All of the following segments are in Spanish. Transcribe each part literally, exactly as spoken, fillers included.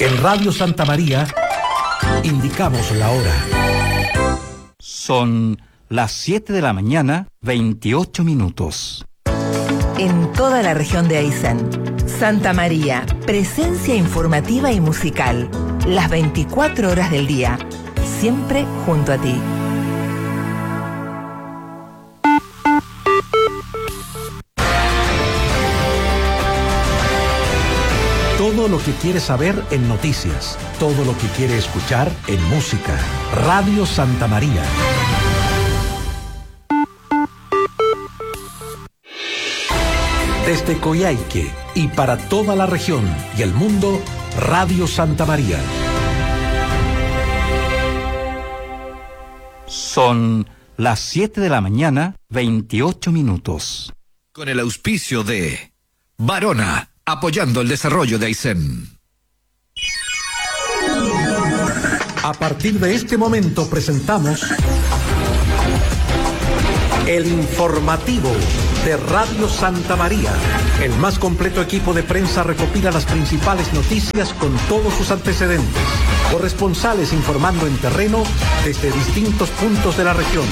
En Radio Santa María indicamos la hora. Son las siete de la mañana, veintiocho minutos. En toda la región de Aysén, Santa María, presencia informativa y musical, las veinticuatro horas del día, siempre junto a ti. Todo lo que quiere saber en noticias, todo lo que quiere escuchar en música. Radio Santa María. Desde Coyhaique y para toda la región y el mundo, Radio Santa María. Son las siete de la mañana, veintiocho minutos. Con el auspicio de Varona, apoyando el desarrollo de Aysén. A partir de este momento presentamos el informativo de Radio Santa María. El más completo equipo de prensa recopila las principales noticias con todos sus antecedentes. Corresponsales informando en terreno desde distintos puntos de la región.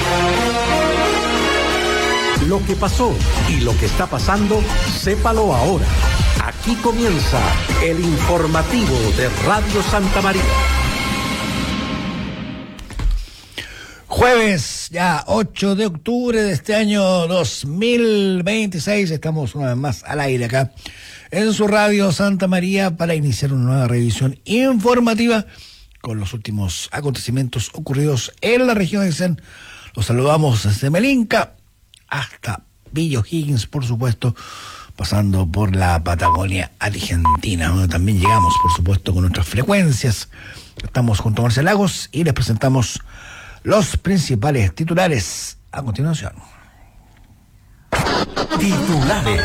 Lo que pasó y lo que está pasando, sépalo ahora. Aquí comienza el informativo de Radio Santa María. Jueves, ya ocho de octubre de este año dos mil veintiséis, estamos una vez más al aire acá en su Radio Santa María para iniciar una nueva revisión informativa con los últimos acontecimientos ocurridos en la región de Aysén. Los saludamos desde Melinca hasta Villa O'Higgins, por supuesto, pasando por la Patagonia Argentina, donde también llegamos, por supuesto, con nuestras frecuencias. Estamos junto a Marcel Lagos y les presentamos los principales titulares a continuación. Titulares.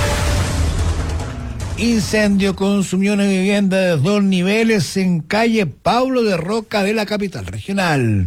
Incendio consumió una vivienda de dos niveles en calle Pablo de Roca de la capital regional.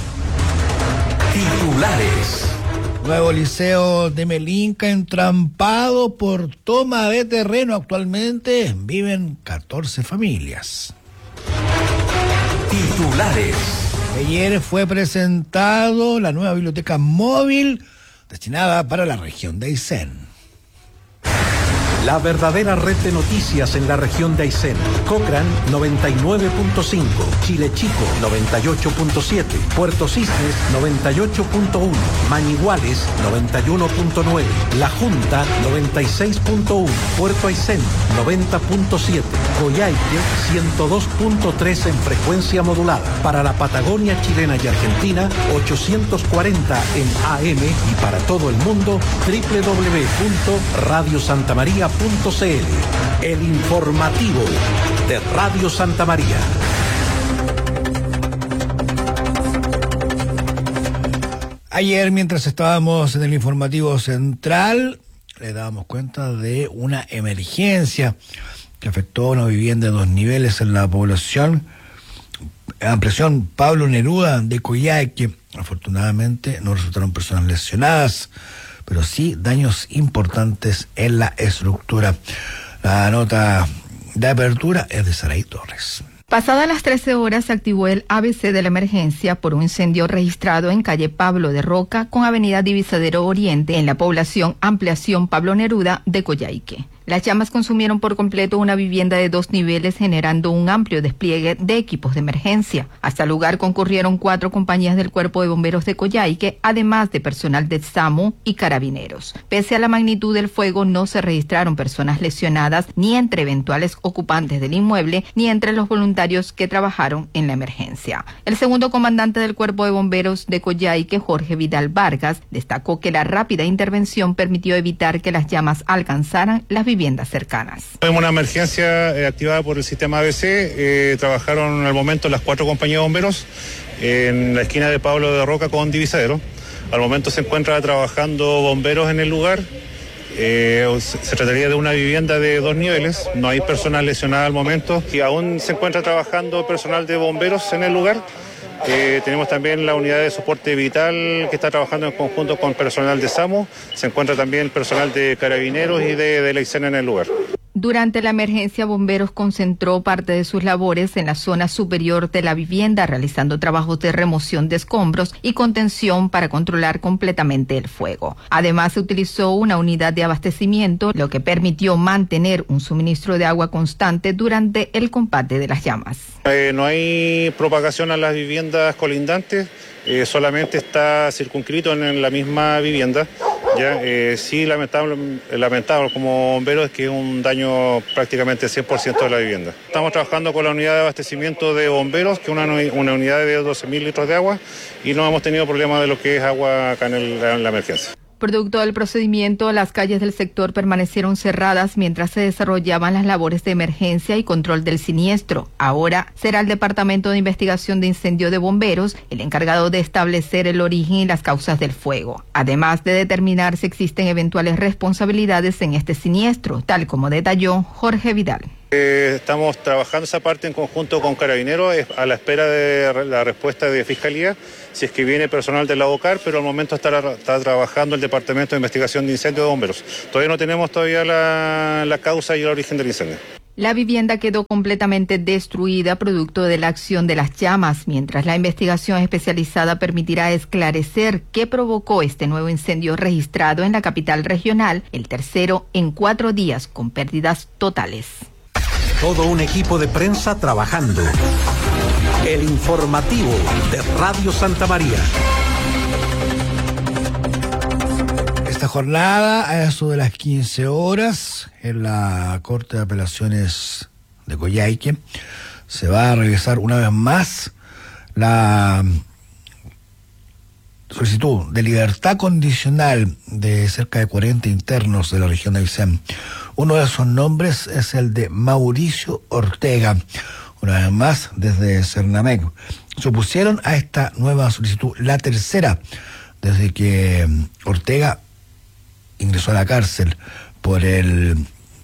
Titulares. Nuevo liceo de Melinca entrampado por toma de terreno. Actualmente viven catorce familias. Titulares. Ayer fue presentado la nueva biblioteca móvil destinada para la región de Aysén. La verdadera red de noticias en la región de Aysén. Cochrane noventa y nueve punto cinco, Chile Chico noventa y ocho punto siete, Puerto Cisnes noventa y ocho punto uno, Mañiguales noventa y uno punto nueve, La Junta noventa y seis punto uno, Puerto Aysén noventa punto siete, Coyhaique ciento dos punto tres en frecuencia modulada. Para la Patagonia chilena y Argentina ochocientos cuarenta en A M y para todo el mundo doble u doble u doble u punto radio santa maría punto c l. El informativo de Radio Santa María. Ayer, mientras estábamos en el informativo central, le dábamos cuenta de una emergencia que afectó a una vivienda de dos niveles en la población, ampliación Pablo Neruda de Coyhaique. Afortunadamente no resultaron personas lesionadas, pero sí daños importantes en la estructura. La nota de apertura es de Saray Torres. Pasadas las trece horas se activó el A B C de la emergencia por un incendio registrado en calle Pablo de Roca con avenida Divisadero Oriente en la población Ampliación Pablo Neruda de Coyhaique. Las llamas consumieron por completo una vivienda de dos niveles, generando un amplio despliegue de equipos de emergencia. Hasta el lugar concurrieron cuatro compañías del Cuerpo de Bomberos de Coyhaique, además de personal de SAMU y carabineros. Pese a la magnitud del fuego, no se registraron personas lesionadas ni entre eventuales ocupantes del inmueble, ni entre los voluntarios que trabajaron en la emergencia. El segundo comandante del Cuerpo de Bomberos de Coyhaique, Jorge Vidal Vargas, destacó que la rápida intervención permitió evitar que las llamas alcanzaran las viviendas viviendas cercanas. Tenemos una emergencia eh, activada por el sistema A B C. Eh, trabajaron al momento las cuatro compañías de bomberos en la esquina de Pablo de Roca con Divisadero. Al momento se encuentra trabajando bomberos en el lugar. Eh, se, se trataría de una vivienda de dos niveles. No hay personas lesionadas al momento y aún se encuentra trabajando personal de bomberos en el lugar. Eh, tenemos también la unidad de soporte vital que está trabajando en conjunto con personal de SAMU. Se encuentra también personal de carabineros y de, de la Aysén en el lugar. Durante la emergencia, Bomberos concentró parte de sus labores en la zona superior de la vivienda, realizando trabajos de remoción de escombros y contención para controlar completamente el fuego. Además, se utilizó una unidad de abastecimiento, lo que permitió mantener un suministro de agua constante durante el combate de las llamas. Eh, no hay propagación a las viviendas colindantes, eh, solamente está circunscrito en, en la misma vivienda. Ya, eh, sí, lamentable, lamentable como bomberos es que es un daño prácticamente cien por ciento de la vivienda. Estamos trabajando con la unidad de abastecimiento de bomberos, que es una, una unidad de doce mil litros de agua, y no hemos tenido problema de lo que es agua acá en, el, en la emergencia. Producto del procedimiento, las calles del sector permanecieron cerradas mientras se desarrollaban las labores de emergencia y control del siniestro. Ahora será el Departamento de Investigación de Incendio de Bomberos el encargado de establecer el origen y las causas del fuego, además de determinar si existen eventuales responsabilidades en este siniestro, tal como detalló Jorge Vidal. Eh, estamos trabajando esa parte en conjunto con Carabineros, a la espera de la respuesta de Fiscalía, si es que viene personal de la OCAR, pero al momento está, está trabajando el Departamento de Investigación de Incendio de Bomberos. Todavía no tenemos todavía la, la causa y el origen del incendio. La vivienda quedó completamente destruida producto de la acción de las llamas, mientras la investigación especializada permitirá esclarecer qué provocó este nuevo incendio registrado en la capital regional, el tercero en cuatro días, con pérdidas totales. Todo un equipo de prensa trabajando. El informativo de Radio Santa María. Esta jornada, a eso de las quince horas, en la Corte de Apelaciones de Coyhaique, se va a revisar una vez más la solicitud de libertad condicional de cerca de cuarenta internos de la región de Aysén. Uno de esos nombres es el de Mauricio Ortega. Una vez más, desde Cernamec, se opusieron a esta nueva solicitud, la tercera, desde que Ortega ingresó a la cárcel por el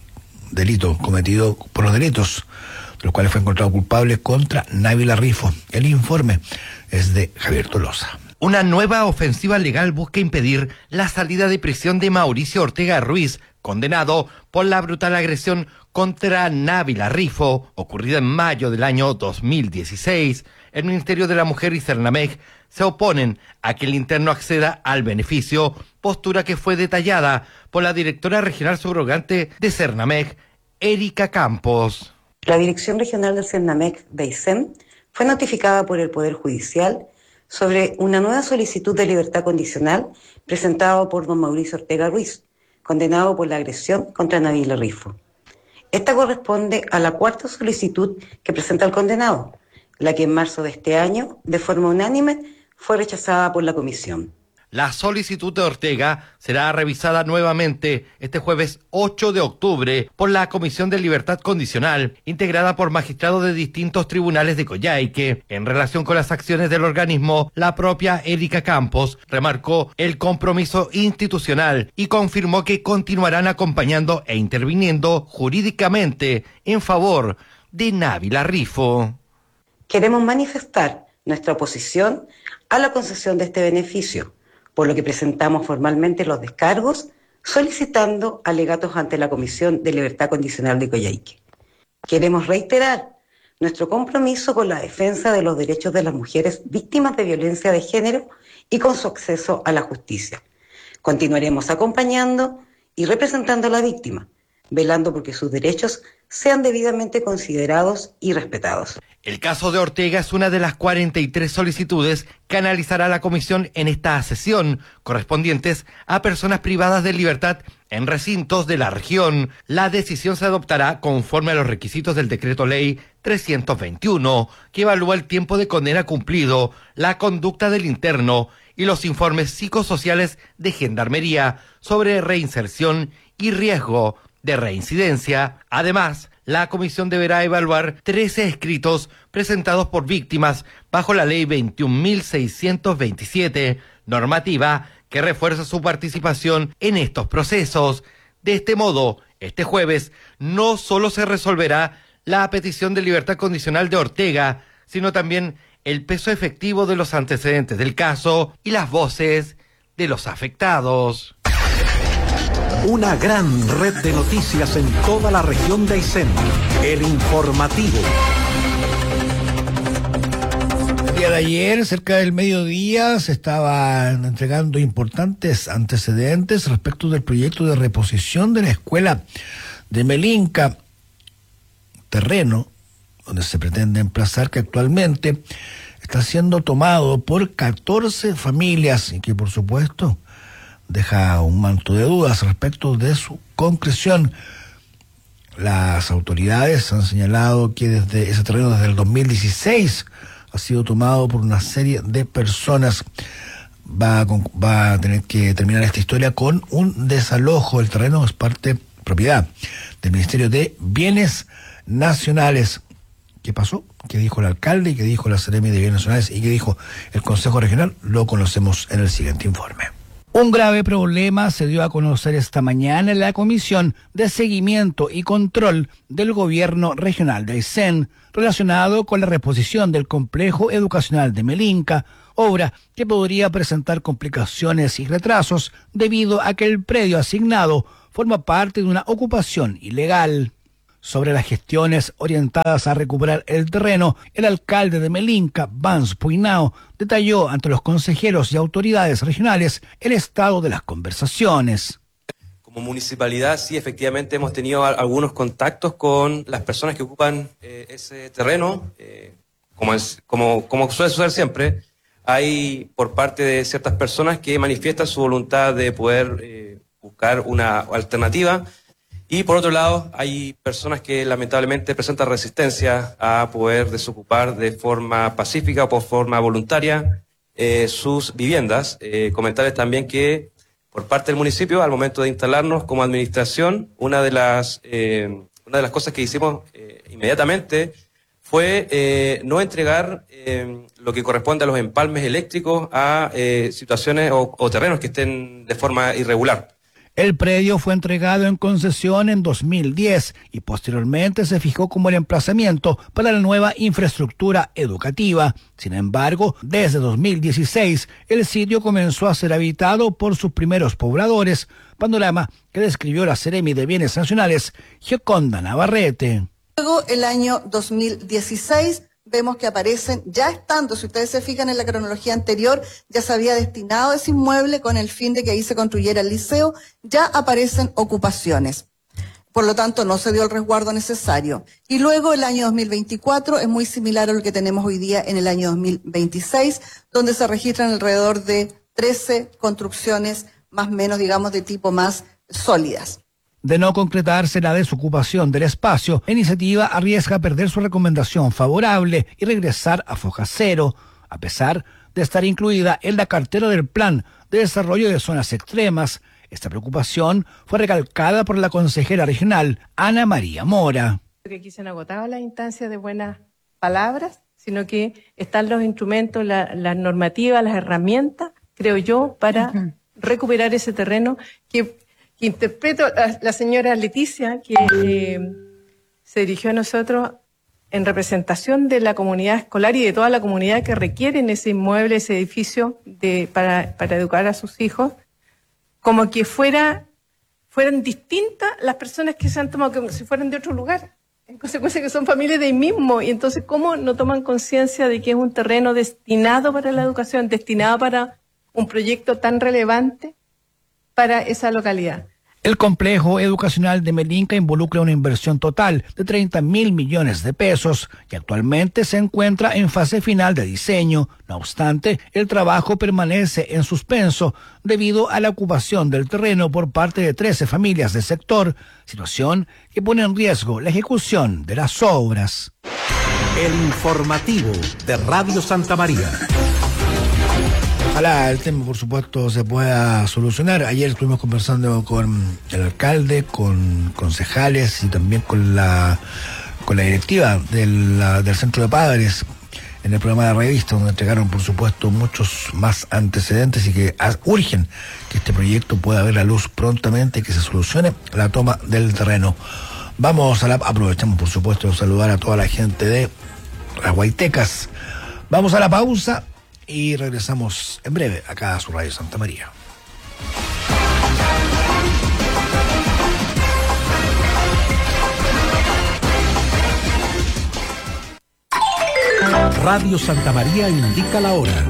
delito cometido, por los delitos de los cuales fue encontrado culpable contra Návila Rifo. El informe es de Javier Tolosa. Una nueva ofensiva legal busca impedir la salida de prisión de Mauricio Ortega Ruiz, condenado por la brutal agresión contra Návila Rifo, ocurrida en mayo del año dos mil dieciséis. El Ministerio de la Mujer y Cernamec se oponen a que el interno acceda al beneficio, postura que fue detallada por la directora regional subrogante de Cernamec, Erika Campos. La Dirección Regional del Cernamec de Aysén fue notificada por el Poder Judicial sobre una nueva solicitud de libertad condicional presentada por don Mauricio Ortega Ruiz, condenado por la agresión contra Návila Rifo. Esta corresponde a la cuarta solicitud que presenta el condenado, la que en marzo de este año, de forma unánime, fue rechazada por la comisión. La solicitud de Ortega será revisada nuevamente este jueves ocho de octubre por la Comisión de Libertad Condicional, integrada por magistrados de distintos tribunales de Coyhaique. En relación con las acciones del organismo, la propia Erika Campos remarcó el compromiso institucional y confirmó que continuarán acompañando e interviniendo jurídicamente en favor de Návila Rifo. Queremos manifestar nuestra oposición a la concesión de este beneficio, por lo que presentamos formalmente los descargos solicitando alegatos ante la Comisión de Libertad Condicional de Coyhaique. Queremos reiterar nuestro compromiso con la defensa de los derechos de las mujeres víctimas de violencia de género y con su acceso a la justicia. Continuaremos acompañando y representando a la víctima, velando porque sus derechos sean debidamente considerados y respetados. El caso de Ortega es una de las cuarenta y tres solicitudes que analizará la comisión en esta sesión, correspondientes a personas privadas de libertad en recintos de la región. La decisión se adoptará conforme a los requisitos del Decreto Ley trescientos veintiuno, que evalúa el tiempo de condena cumplido, la conducta del interno y los informes psicosociales de Gendarmería sobre reinserción y riesgo de reincidencia. Además, la comisión deberá evaluar trece escritos presentados por víctimas bajo la ley veintiún mil seiscientos veintisiete, normativa que refuerza su participación en estos procesos. De este modo, este jueves no solo se resolverá la petición de libertad condicional de Ortega, sino también el peso efectivo de los antecedentes del caso y las voces de los afectados. Una gran red de noticias en toda la región de Aysén. El informativo. El día de ayer, cerca del mediodía, se estaban entregando importantes antecedentes respecto del proyecto de reposición de la escuela de Melinca, terreno donde se pretende emplazar, que actualmente está siendo tomado por catorce familias y que, por supuesto, deja un manto de dudas respecto de su concreción. Las autoridades han señalado que desde ese terreno, desde el dos mil dieciséis, ha sido tomado por una serie de personas. Va a, va a tener que terminar esta historia con un desalojo. El terreno es parte, propiedad del Ministerio de Bienes Nacionales. ¿Qué pasó? ¿Qué dijo el alcalde y qué dijo la Seremi de Bienes Nacionales y qué dijo el Consejo Regional? Lo conocemos en el siguiente informe. Un grave problema se dio a conocer esta mañana en la Comisión de Seguimiento y Control del Gobierno Regional de Aysén, relacionado con la reposición del complejo educacional de Melinca, obra que podría presentar complicaciones y retrasos debido a que el predio asignado forma parte de una ocupación ilegal. Sobre las gestiones orientadas a recuperar el terreno, el alcalde de Melinca, Vance Puinao, detalló ante los consejeros y autoridades regionales el estado de las conversaciones. Como municipalidad, sí, efectivamente hemos tenido a, algunos contactos con las personas que ocupan eh, ese terreno. Eh, como, es, como, como suele suceder siempre, hay por parte de ciertas personas que manifiestan su voluntad de poder eh, buscar una alternativa. Y por otro lado, hay personas que lamentablemente presentan resistencia a poder desocupar de forma pacífica o por forma voluntaria eh, sus viviendas. Eh, comentarles también que por parte del municipio, al momento de instalarnos como administración, una de las, eh, una de las cosas que hicimos eh, inmediatamente fue eh, no entregar eh, lo que corresponde a los empalmes eléctricos a eh, situaciones o, o terrenos que estén de forma irregular. El predio fue entregado en concesión en dos mil diez y posteriormente se fijó como el emplazamiento para la nueva infraestructura educativa. Sin embargo, desde dos mil dieciséis, el sitio comenzó a ser habitado por sus primeros pobladores, panorama que describió la Seremi de Bienes Nacionales, Gioconda Navarrete. Luego, el año dos mil dieciséis, vemos que aparecen, ya estando, si ustedes se fijan en la cronología anterior, ya se había destinado ese inmueble con el fin de que ahí se construyera el liceo, ya aparecen ocupaciones. Por lo tanto, no se dio el resguardo necesario. Y luego el año dos mil veinticuatro es muy similar a lo que tenemos hoy día en el año dos mil veintiséis, donde se registran alrededor de trece construcciones más o menos, digamos, de tipo más sólidas. De no concretarse la desocupación del espacio, la iniciativa arriesga perder su recomendación favorable y regresar a foja cero, a pesar de estar incluida en la cartera del Plan de Desarrollo de Zonas Extremas. Esta preocupación fue recalcada por la consejera regional, Ana María Mora. Que aquí se han agotado las instancias de buenas palabras, sino que están los instrumentos, la, la normativa, las herramientas, creo yo, para uh-huh. recuperar ese terreno que... Interpreto a la señora Leticia, que eh, se dirigió a nosotros en representación de la comunidad escolar y de toda la comunidad que requieren ese inmueble, ese edificio de, para, para educar a sus hijos, como que fuera, fueran distintas las personas que se han tomado, como si fueran de otro lugar, en consecuencia que son familias de ahí mismo, y entonces ¿cómo no toman conciencia de que es un terreno destinado para la educación, destinado para un proyecto tan relevante para esa localidad? El complejo educacional de Melinca involucra una inversión total de treinta mil millones de pesos y actualmente se encuentra en fase final de diseño. No obstante, el trabajo permanece en suspenso debido a la ocupación del terreno por parte de trece familias del sector, situación que pone en riesgo la ejecución de las obras. El informativo de Radio Santa María. Ojalá el tema, por supuesto, se pueda solucionar. Ayer estuvimos conversando con el alcalde, con concejales y también con la con la directiva del, la, del Centro de Padres en el programa de revista, donde entregaron, por supuesto, muchos más antecedentes y que urgen que este proyecto pueda ver la luz prontamente y que se solucione la toma del terreno. Vamos a la... Aprovechamos, por supuesto, de saludar a toda la gente de las Guaitecas. Vamos a la pausa y regresamos en breve acá a su Radio Santa María. Radio Santa María indica la hora.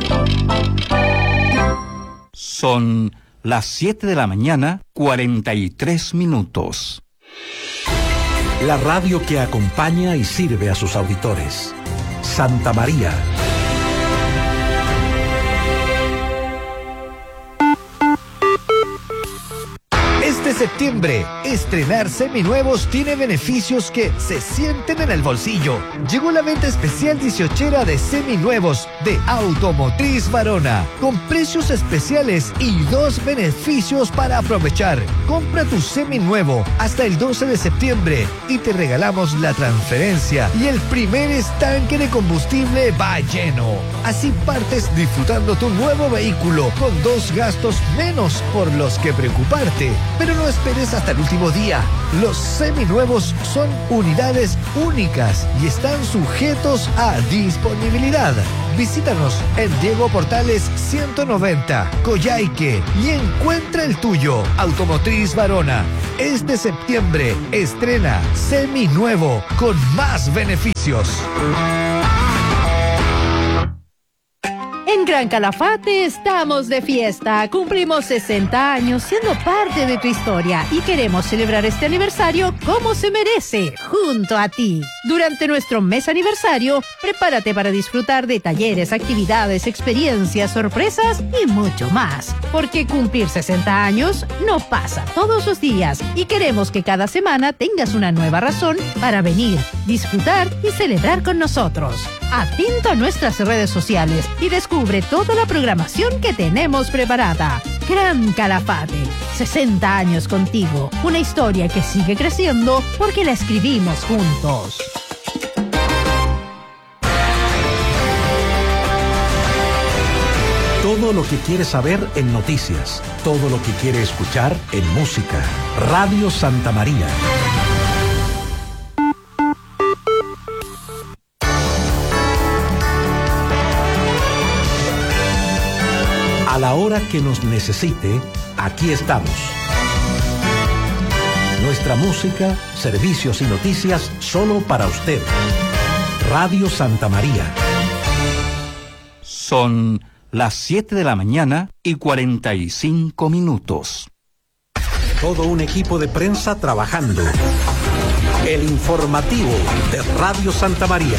Son las siete de la mañana, cuarenta y tres minutos. La radio que acompaña y sirve a sus auditores. Santa María. Este septiembre, estrenar seminuevos tiene beneficios que se sienten en el bolsillo. Llegó la venta especial dieciochera de seminuevos de Automotriz Varona, con precios especiales y dos beneficios para aprovechar. Compra tu seminuevo hasta el doce de septiembre y te regalamos la transferencia y el primer estanque de combustible va lleno. Así partes disfrutando tu nuevo vehículo con dos gastos menos por los que preocuparte. Pero no esperes hasta el último día. Los seminuevos son unidades únicas y están sujetos a disponibilidad. Visítanos en Diego Portales ciento noventa, Coyhaique, y encuentra el tuyo. Automotriz Varona. Este septiembre estrena seminuevo con más beneficios. En Gran Calafate estamos de fiesta. Cumplimos sesenta años siendo parte de tu historia y queremos celebrar este aniversario como se merece, junto a ti. Durante nuestro mes aniversario, prepárate para disfrutar de talleres, actividades, experiencias, sorpresas y mucho más. Porque cumplir sesenta años no pasa todos los días y queremos que cada semana tengas una nueva razón para venir, disfrutar y celebrar con nosotros. Atento a nuestras redes sociales y descubre toda la programación que tenemos preparada. Gran Calafate, sesenta años contigo. Una historia que sigue creciendo porque la escribimos juntos. Todo lo que quiere saber en noticias, todo lo que quiere escuchar en música. Radio Santa María. A la hora que nos necesite, aquí estamos. Nuestra música, servicios y noticias solo para usted. Radio Santa María. Son las siete de la mañana y cuarenta y cinco minutos. Todo un equipo de prensa trabajando. El informativo de Radio Santa María.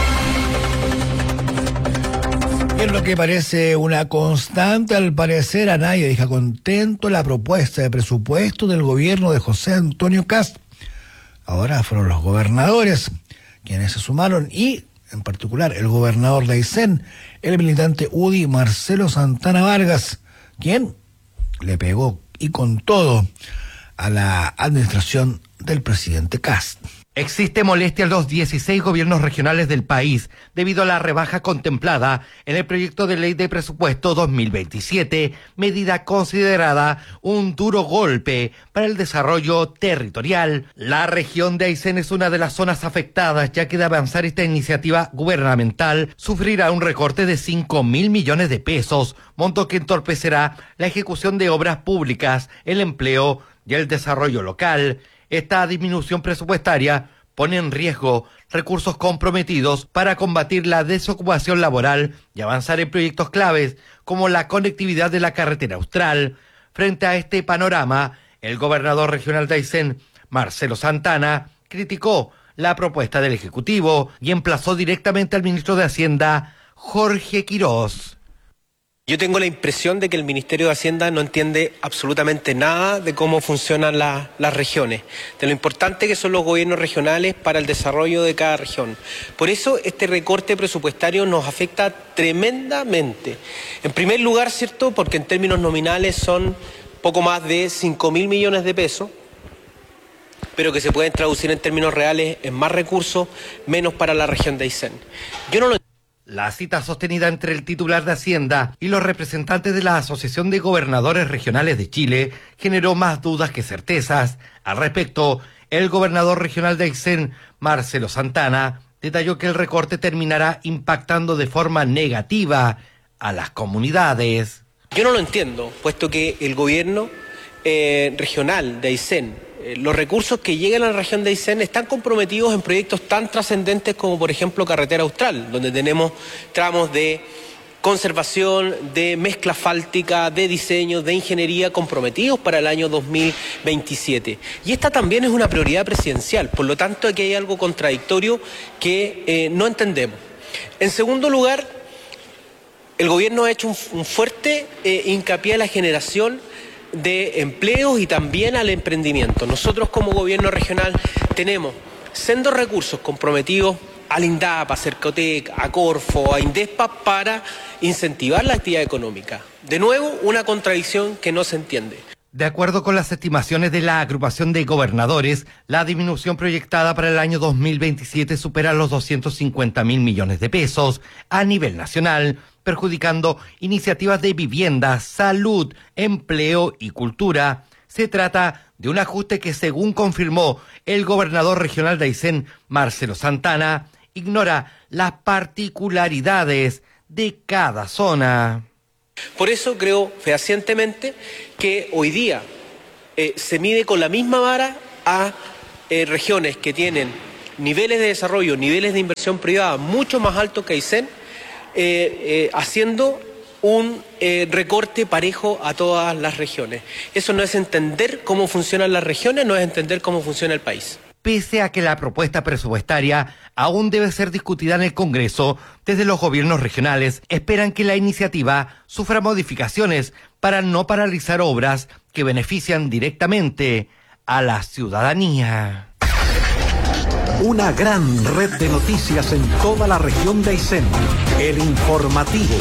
Es lo que parece una constante, al parecer a nadie deja contento la propuesta de presupuesto del gobierno de José Antonio Kast. Ahora fueron los gobernadores quienes se sumaron y, en particular, el gobernador de Aysén, el militante U D I Marcelo Santana Vargas, quien le pegó y con todo a la administración del presidente Kast. Existe molestia en los dieciséis gobiernos regionales del país debido a la rebaja contemplada en el proyecto de ley de presupuesto dos mil veintisiete, medida considerada un duro golpe para el desarrollo territorial. La región de Aysén es una de las zonas afectadas, ya que de avanzar esta iniciativa gubernamental sufrirá un recorte de cinco mil millones de pesos, monto que entorpecerá la ejecución de obras públicas, el empleo y el desarrollo local. Esta disminución presupuestaria pone en riesgo recursos comprometidos para combatir la desocupación laboral y avanzar en proyectos claves como la conectividad de la carretera austral. Frente a este panorama, el gobernador regional de Aysén, Marcelo Santana, criticó la propuesta del Ejecutivo y emplazó directamente al ministro de Hacienda, Jorge Quirós. Yo tengo la impresión de que el Ministerio de Hacienda no entiende absolutamente nada de cómo funcionan la, las regiones, de lo importante que son los gobiernos regionales para el desarrollo de cada región. Por eso este recorte presupuestario nos afecta tremendamente. En primer lugar, ¿cierto?, porque en términos nominales son poco más de cinco mil millones de pesos, pero que se pueden traducir en términos reales en más recursos, menos para la región de Aysén. Yo no lo La cita sostenida entre el titular de Hacienda y los representantes de la Asociación de Gobernadores Regionales de Chile generó más dudas que certezas. Al respecto, el gobernador regional de Aysén, Marcelo Santana, detalló que el recorte terminará impactando de forma negativa a las comunidades. Yo no lo entiendo, puesto que el gobierno eh, regional de Aysén, eh, los recursos que llegan a la región de Aysén están comprometidos en proyectos tan trascendentes como por ejemplo Carretera Austral, donde tenemos tramos de conservación, de mezcla fáltica, de diseño, de ingeniería comprometidos para el año dos mil veintisiete. Y esta también es una prioridad presidencial, por lo tanto aquí hay algo contradictorio que eh, no entendemos. En segundo lugar, el gobierno ha hecho un, un fuerte eh, hincapié a la generación de empleos y también al emprendimiento. Nosotros como gobierno regional tenemos sendos recursos comprometidos al INDAP, a Cercotec, a Corfo, a Indespa para incentivar la actividad económica. De nuevo, una contradicción que no se entiende. De acuerdo con las estimaciones de la agrupación de gobernadores, la disminución proyectada para el año dos mil veintisiete supera los doscientos cincuenta mil millones de pesos a nivel nacional, perjudicando iniciativas de vivienda, salud, empleo y cultura. Se trata de un ajuste que, según confirmó el gobernador regional de Aysén, Marcelo Santana, ignora las particularidades de cada zona. Por eso creo fehacientemente que hoy día eh, se mide con la misma vara a eh, regiones que tienen niveles de desarrollo, niveles de inversión privada mucho más altos que Aysén, eh, eh, haciendo un eh, recorte parejo a todas las regiones. Eso no es entender cómo funcionan las regiones, no es entender cómo funciona el país. Pese a que la propuesta presupuestaria aún debe ser discutida en el Congreso, desde los gobiernos regionales esperan que la iniciativa sufra modificaciones para no paralizar obras que benefician directamente a la ciudadanía. Una gran red de noticias en toda la región de Aysén. El Informativo.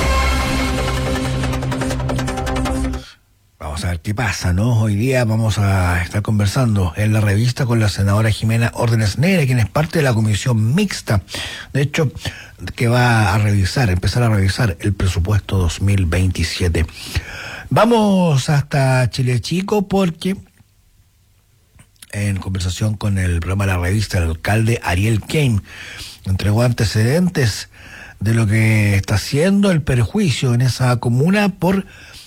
Vamos a ver qué pasa, ¿no? Hoy día vamos a estar conversando en la revista con la senadora Jimena Órdenes Neira, quien es parte de la comisión mixta, de hecho, que va a revisar, empezar a revisar el presupuesto dos mil veintisiete. Vamos hasta Chile Chico porque en conversación con el programa La Revista, el alcalde Ariel Kane entregó antecedentes de lo que está haciendo el perjuicio en esa comuna por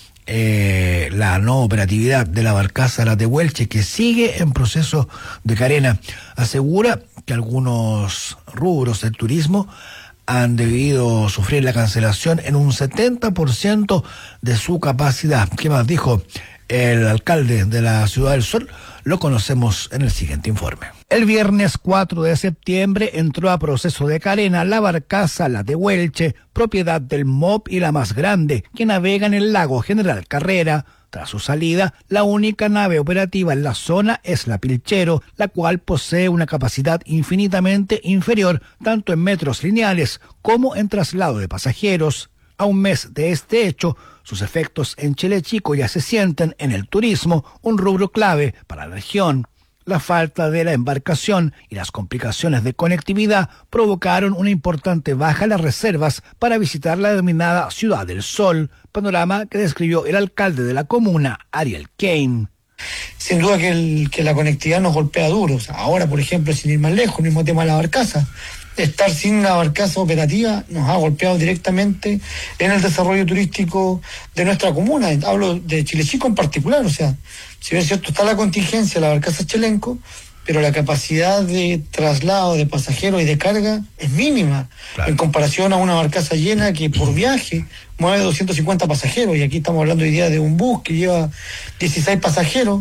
Eh, la no operatividad de la barcaza La Tehuelche, que sigue en proceso de carena. Asegura que algunos rubros del turismo han debido sufrir la cancelación en un setenta por ciento de su capacidad. ¿Qué más dijo el alcalde de la Ciudad del Sol? Lo conocemos en el siguiente informe. El viernes cuatro de septiembre entró a proceso de carena la barcaza La Tehuelche, propiedad del M O P y la más grande, que navega en el lago General Carrera. Tras su salida, la única nave operativa en la zona es la Pilchero, la cual posee una capacidad infinitamente inferior tanto en metros lineales como en traslado de pasajeros. A un mes de este hecho, sus efectos en Chile Chico ya se sienten en el turismo, un rubro clave para la región. La falta de la embarcación y las complicaciones de conectividad provocaron una importante baja en las reservas para visitar la denominada Ciudad del Sol, panorama que describió el alcalde de la comuna, Ariel Kane. Sin duda que, el, que la conectividad nos golpea duro. O sea, ahora, por ejemplo, sin ir más lejos, el mismo tema de la barcaza. Estar sin una barcaza operativa nos ha golpeado directamente en el desarrollo turístico de nuestra comuna. Hablo de Chile Chico en particular. O sea, si bien es cierto, está la contingencia, la barcaza Chelenco, pero la capacidad de traslado de pasajeros y de carga es mínima, claro, en comparación a una barcaza llena que por viaje mueve doscientos cincuenta pasajeros, y aquí estamos hablando hoy día de un bus que lleva dieciséis pasajeros,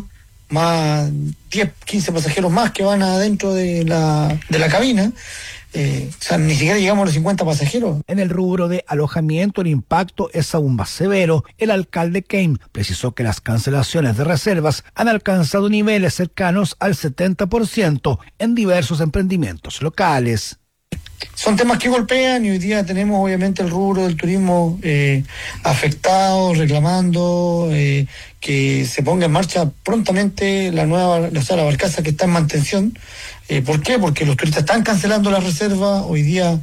más diez, quince pasajeros más que van adentro de la, de la cabina. Eh, o sea, ni siquiera llegamos a los cincuenta pasajeros. En el rubro de alojamiento, el impacto es aún más severo. El alcalde Kane precisó que las cancelaciones de reservas han alcanzado niveles cercanos al setenta por ciento en diversos emprendimientos locales. Son temas que golpean, y hoy día tenemos obviamente el rubro del turismo eh, afectado, reclamando eh, que se ponga en marcha prontamente la nueva, o sea, la barcaza que está en mantención. Eh, ¿Por qué? Porque los turistas están cancelando las reservas. Hoy día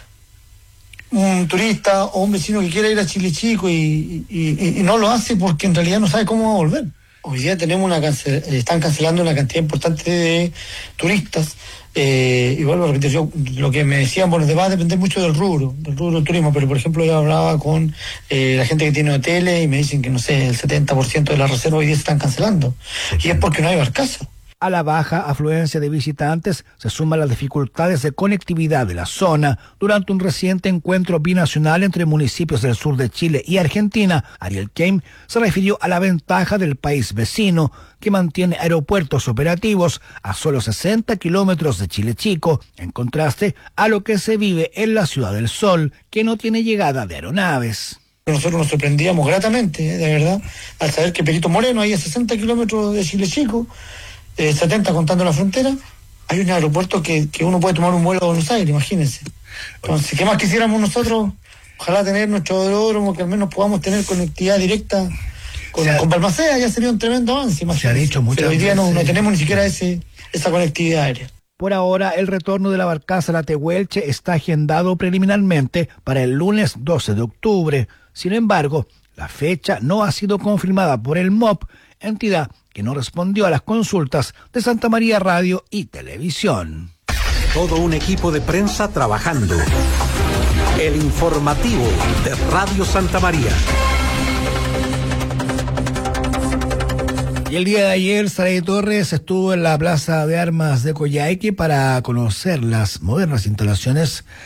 un turista o un vecino que quiera ir a Chile Chico y, y, y no lo hace porque en realidad no sabe cómo va a volver. Hoy día tenemos una cancel, están cancelando una cantidad importante de turistas. Eh, y vuelvo a repetir, yo, lo que me decían, bueno, va a depender mucho del rubro, del rubro del turismo, pero por ejemplo yo hablaba con eh, la gente que tiene hoteles y me dicen que, no sé, el setenta por ciento de las reservas hoy día se están cancelando. Y es porque no hay barcaza. A la baja afluencia de visitantes se suman las dificultades de conectividad de la zona. Durante un reciente encuentro binacional entre municipios del sur de Chile y Argentina, Ariel Keim se refirió a la ventaja del país vecino, que mantiene aeropuertos operativos a solo sesenta kilómetros de Chile Chico, en contraste a lo que se vive en la Ciudad del Sol, que no tiene llegada de aeronaves. Nosotros nos sorprendíamos gratamente, de verdad, al saber que Perito Moreno, ahí a sesenta kilómetros de Chile Chico, eh, setenta contando la frontera, hay un aeropuerto que, que uno puede tomar un vuelo a Buenos Aires, imagínense. Entonces, ¿qué más quisiéramos nosotros? Ojalá tener nuestro aeródromo, que al menos podamos tener conectividad directa con, ha, con Balmaceda, ya sería un tremendo avance, imagínense. Se ha dicho muchas Pero hoy día no, no tenemos ni siquiera ese, esa conectividad aérea. Por ahora, el retorno de la barcaza a la Tehuelche está agendado preliminarmente para el lunes doce de octubre. Sin embargo, la fecha no ha sido confirmada por el M O P, entidad que no respondió a las consultas de Santa María Radio y Televisión. Todo un equipo de prensa trabajando. El informativo de Radio Santa María. Y el día de ayer, Saray Torres estuvo en la Plaza de Armas de Coyhaique para conocer las modernas instalaciones